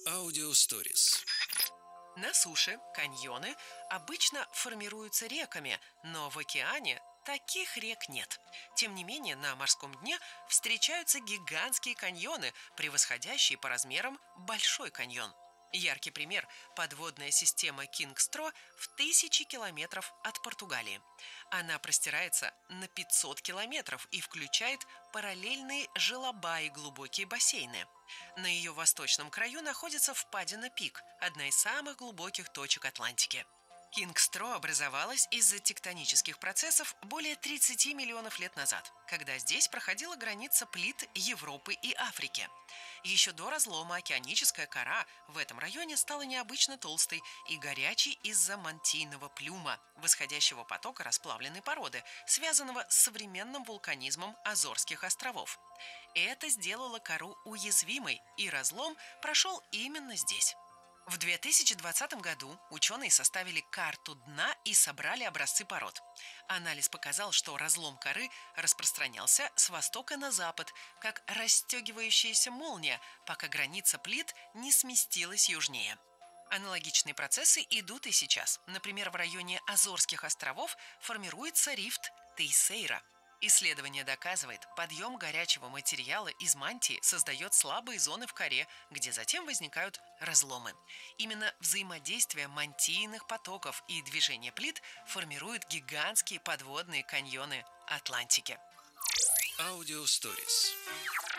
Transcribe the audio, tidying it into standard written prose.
Аудиосторис. На суше каньоны обычно формируются реками, но в океане таких рек нет. Тем не менее, на морском дне встречаются гигантские каньоны, превосходящие по размерам Большой каньон. Яркий пример – подводная система Кингстро в тысячи километров от Португалии. Она простирается на 500 километров и включает параллельные желоба и глубокие бассейны. На ее восточном краю находится впадина Пик, одна из самых глубоких точек Атлантики. Кингстро образовалась из-за тектонических процессов более 30 миллионов лет назад, когда здесь проходила граница плит Европы и Африки. Еще до разлома океаническая кора в этом районе стала необычно толстой и горячей из-за мантийного плюма, восходящего потока расплавленной породы, связанного с современным вулканизмом Азорских островов. Это сделало кору уязвимой, и разлом прошел именно здесь. В 2020 году ученые составили карту дна и собрали образцы пород. Анализ показал, что разлом коры распространялся с востока на запад, как расстегивающаяся молния, пока граница плит не сместилась южнее. Аналогичные процессы идут и сейчас. Например, в районе Азорских островов формируется рифт Тейсейра. Исследование доказывает, подъем горячего материала из мантии создает слабые зоны в коре, где затем возникают разломы. Именно взаимодействие мантийных потоков и движение плит формирует гигантские подводные каньоны Атлантики. Аудиосторис.